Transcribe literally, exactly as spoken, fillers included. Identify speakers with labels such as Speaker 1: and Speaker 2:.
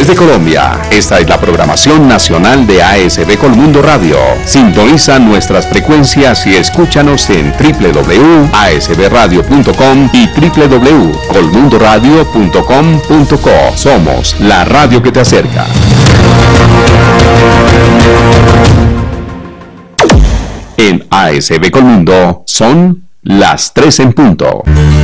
Speaker 1: Desde Colombia, esta es la programación nacional de A S B Colmundo Radio. Sintoniza nuestras frecuencias y escúchanos en doble u doble u doble u punto a s b radio punto com y doble u doble u doble u punto colmundo radio punto com punto co. Somos la radio que te acerca. En A S B Colmundo son las tres en punto.